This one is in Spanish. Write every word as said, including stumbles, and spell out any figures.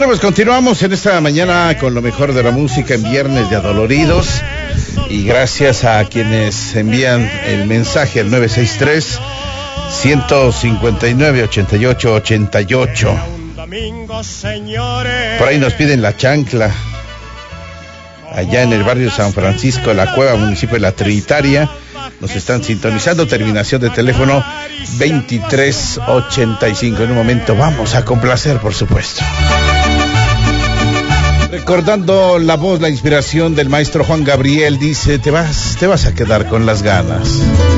pues continuamos en esta mañana con lo mejor de la música en Viernes de Adoloridos. Y gracias a quienes envían el mensaje al nueve seis tres, uno cinco nueve, ocho ocho ocho ocho. Por ahí nos piden La Chancla, allá en el barrio San Francisco, La Cueva, municipio de La Trinitaria. Nos están sintonizando, terminación de teléfono veintitrés ochenta y cinco. En un momento vamos a complacer, por supuesto. Recordando la voz, la inspiración del maestro Juan Gabriel, dice: te vas, te vas a quedar con las ganas.